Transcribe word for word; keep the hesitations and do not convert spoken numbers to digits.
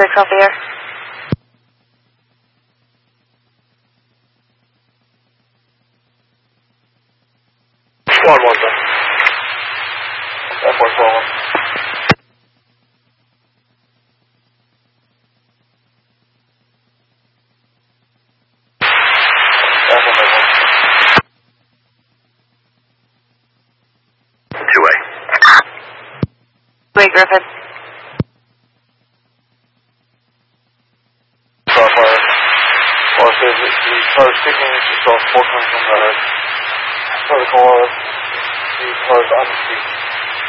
six off the air. Squad one, sir. F one, squad one. Two-way. Wait, Griffin. Starfire. Or it says the car is sticking, it's off, smoke coming from the head. So the car, the car is on the street.